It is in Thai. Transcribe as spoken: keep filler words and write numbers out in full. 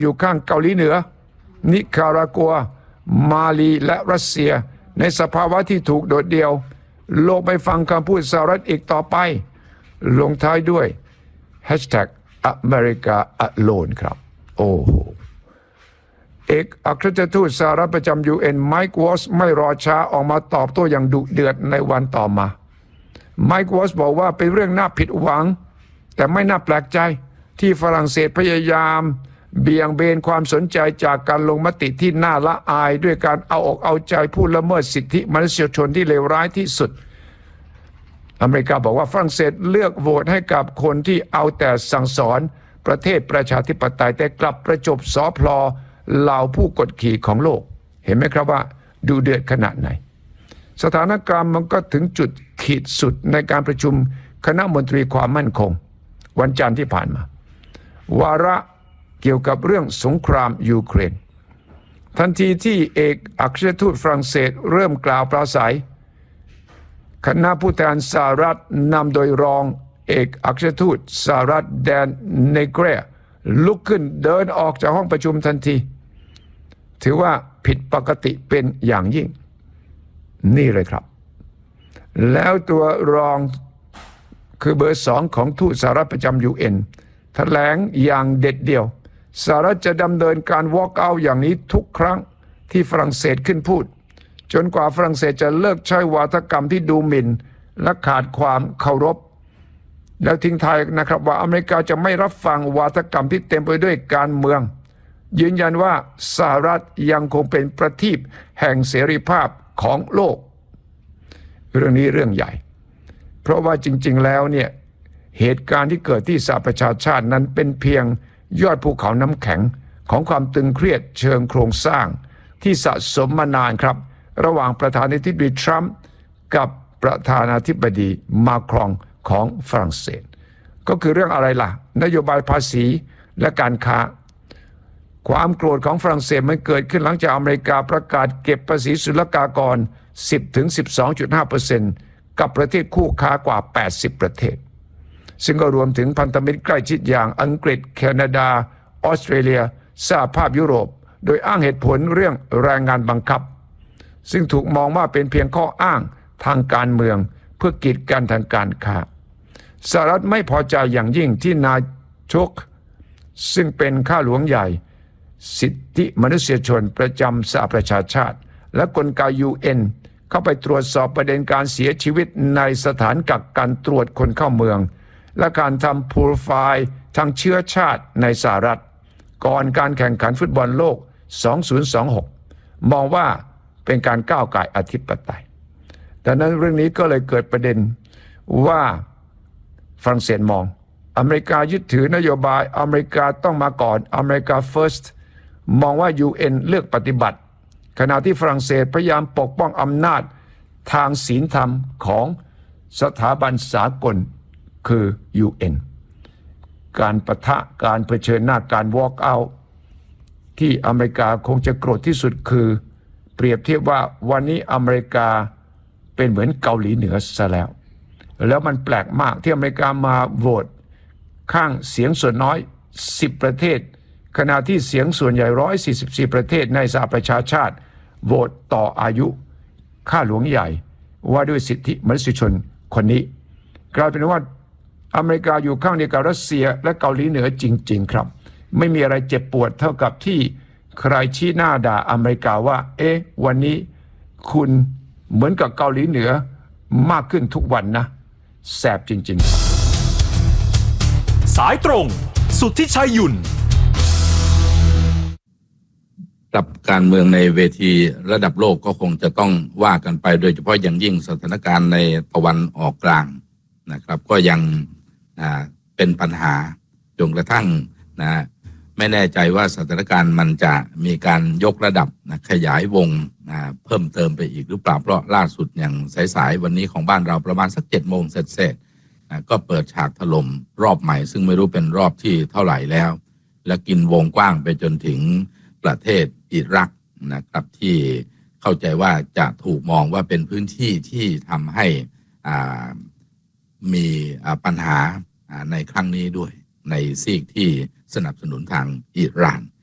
อยู่ข้างเกาหลีเหนือนิการากัวมาลีและรัสเซียในสภาวะที่ถูกโดดเดี่ยวโลกไม่ฟังคำพูดสหรัฐอีกต่อไปลงท้ายด้วย แฮชแท็ก อเมริกา อะโลน ครับโอ้โหเอกอัครราชทูตสหรัฐประจำ ยู เอ็น ไมค์ วอชไม่รอช้าออกมาตอบโต้อย่างดุเดือดในวันต่อมาไมค์ วอชบอกว่าเป็นเรื่องน่าผิดหวังแต่ไม่น่าแปลกใจที่ฝรั่งเศสพยายามเบี่ยงเบนความสนใจจากการลงมติที่น่าละอายด้วยการเอาอกเอาใจผู้ละเมิดสิทธิมนุษยชนที่เลวร้ายที่สุดอเมริกาบอกว่าฝรั่งเศสเลือกโหวตให้กับคนที่เอาแต่สั่งสอนประเทศประชาธิปไตยแต่กลับประจบสอพลอเหล่าผู้กดขี่ของโลกเห็นไหมครับว่าดูเดือดขนาดไหนสถานการณ์มันก็ถึงจุดขีดสุดในการประชุมคณะมนตรีความมั่นคงวันจันทร์ที่ผ่านมาวาระเกี่ยวกับเรื่องสงครามยูเครนทันทีที่เอกอัครราชทูตฝรั่งเศสเริ่มกล่าวปราศัยคณะผู้แทนสหรัฐนำโดยรองเอกอัครราชทูตสหรัฐแดนเนเกรลุกขึ้นเดินออกจากห้องประชุมทันทีถือว่าผิดปกติเป็นอย่างยิ่งนี่เลยครับแล้วตัวรองคือเบอร์สองของทูตสหรัฐประจำ ยู เอ็น แถลงอย่างเด็ดเดี่ยวสหรัฐจะดำเนินการ walk out อย่างนี้ทุกครั้งที่ฝรั่งเศสขึ้นพูดจนกว่าฝรั่งเศสจะเลิกใช้วาทกรรมที่ดูหมิ่นและขาดความเคารพแล้วทิ้งท้ายนะครับว่าอเมริกาจะไม่รับฟังวาทกรรมที่เต็มไปด้วยการเมืองยืนยันว่าสหรัฐยังคงเป็นประทีปแห่งเสรีภาพของโลกเรื่องนี้เรื่องใหญ่เพราะว่าจริงๆแล้วเนี่ยเหตุการณ์ที่เกิดที่สหประชาชาตินั้นเป็นเพียงยอดภูเขาน้ำแข็งของความตึงเครียดเชิงโครงสร้างที่สะสมมานานครับระหว่างประธานาธิบดีทรัมป์กับประธานาธิบดีมาครองของฝรั่งเศสก็คือเรื่องอะไรล่ะนโยบายภาษีและการค้าความโกรธของฝรั่งเศสมันเกิดขึ้นหลังจากอเมริกาประกาศเก็บภาษีศุลกากร สิบถึงสิบสองจุดห้าเปอร์เซ็นต์ กับประเทศคู่ค้ากว่าแปดสิบประเทศซึ่งก็รวมถึงพันธมิตรใกล้ชิดอย่างอังกฤษแคนาดาออสเตรเลียสหภาพยุโรปโดยอ้างเหตุผลเรื่องแรงงานบังคับซึ่งถูกมองว่าเป็นเพียงข้ออ้างทางการเมืองเพื่อกีดกันทางการค้าสหรัฐไม่พอใจอย่างยิ่งที่นายโชคซึ่งเป็นข้าหลวงใหญ่สิทธิมนุษยชนประจำสหประชาชาติและกลไก ยู เอ็น เข้าไปตรวจสอบประเด็นการเสียชีวิตในสถานกักกันตรวจคนเข้าเมืองและการทำโปรไฟล์ทางเชื้อชาติในสหรัฐก่อนการแข่งขันฟุตบอลโลกสองพันยี่สิบหกมองว่าเป็นการก้าวก่ายอธิปไตยดังนั้นเรื่องนี้ก็เลยเกิดประเด็นว่าฝรั่งเศสมองอเมริกายึดถือนโยบายอเมริกาต้องมาก่อนอเมริกา first มองว่า ยู เอ็น เลือกปฏิบัติขณะที่ฝรั่งเศสพยายามปกป้องอำนาจทางศีลธรรมของสถาบันสากลคือ ยู เอ็น การปะทะการเผชิญหน้าการ walk out ที่อเมริกาคงจะโกรธที่สุดคือเปรียบเทียบว่าวันนี้อเมริกาเป็นเหมือนเกาหลีเหนือซะแล้วแล้วมันแปลกมากที่อเมริกามาโหวตข้างเสียงส่วนน้อยสิบประเทศขณะที่เสียงส่วนใหญ่หนึ่งร้อยสี่สิบสี่ประเทศในสหประชาชาติโหวตต่ออายุข้าหลวงใหญ่ว่าด้วยสิทธิมนุษยชนคนนี้กลายเป็นว่าอเมริกาอยู่ข้างเดียวกับรัสเซียและเกาหลีเหนือจริงๆครับไม่มีอะไรเจ็บปวดเท่ากับที่ใครชี้หน้าด่าอเมริกาว่าเอ๊ะวันนี้คุณเหมือนกับเกาหลีเหนือมากขึ้นทุกวันนะแสบจริงๆสายตรงสุทธิชัยหยุ่นกับการเมืองในเวทีระดับโลกก็คงจะต้องว่ากันไปโดยเฉพาะอย่างยิ่งสถานการณ์ในตะวันออกกลางนะครับก็ยังเป็นปัญหาจนกระทั่งนะไม่แน่ใจว่าสถานการณ์มันจะมีการยกระดับนะขยายวงนะเพิ่มเติมไปอีกหรือเปล่าเพราะล่าสุดอย่างสายๆวันนี้ของบ้านเราประมาณสักเจ็ดโมงเสร็จๆนะก็เปิดฉากถล่มรอบใหม่ซึ่งไม่รู้เป็นรอบที่เท่าไหร่แล้วและกินวงกว้างไปจนถึงประเทศอิรักนะครับที่เข้าใจว่าจะถูกมองว่าเป็นพื้นที่ที่ทำให้มีปัญหาในครั้งนี้ด้วยในซีกที่สนับสนุนทางอิหร่าน